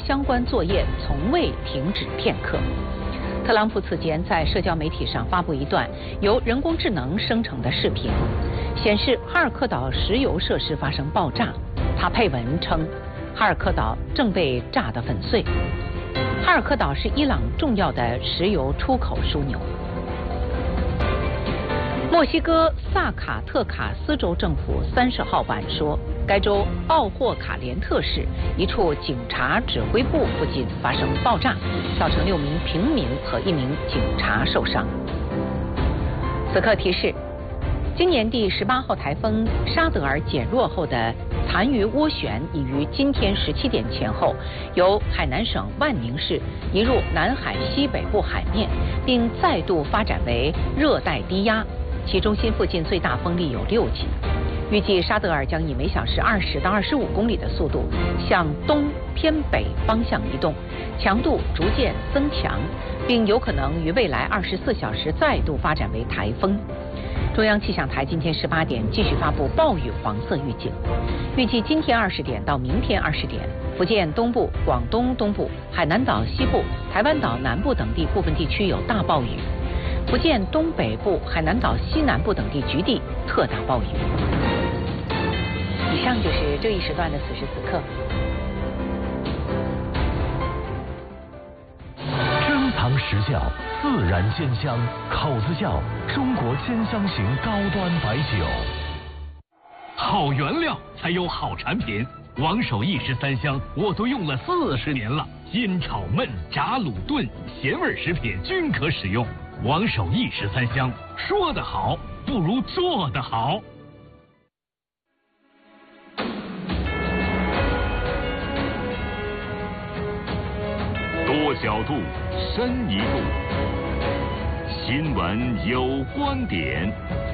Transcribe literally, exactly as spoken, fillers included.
相关作业从未停止片刻。特朗普此前在社交媒体上发布一段由人工智能生成的视频，显示哈尔科岛石油设施发生爆炸。他配文称，哈尔科岛正被炸得粉碎。哈尔科岛是伊朗重要的石油出口枢纽。墨西哥萨卡特卡斯州政府三十号晚说，该州奥霍卡连特市一处警察指挥部附近发生爆炸，造成六名平民和一名警察受伤。此刻提示，今年第十八号台风沙德尔减弱后的残余涡旋已于今天十七点前后由海南省万宁市移入南海西北部海面，并再度发展为热带低压。其中心附近最大风力有六级，预计沙德尔将以每小时二十到二十五公里的速度向东偏北方向移动，强度逐渐增强，并有可能于未来二十四小时再度发展为台风。中央气象台今天十八点继续发布暴雨黄色预警，预计今天二十点到明天二十点，福建东部、广东东部、海南岛西部、台湾岛南部等地部分地区有大暴雨。福建东北部、海南岛西南部等地局地特大暴雨。以上就是这一时段的此时此刻。 珍藏实窖，自然鲜香，口子窖，中国鲜香型高端白酒。 好原料才有好产品，王守义十三香我都用了四十年了，煎炒焖炸卤炖咸味食品均可使用。王守义十三香，说得好不如做得好。 多角度，深一步。新闻有观点。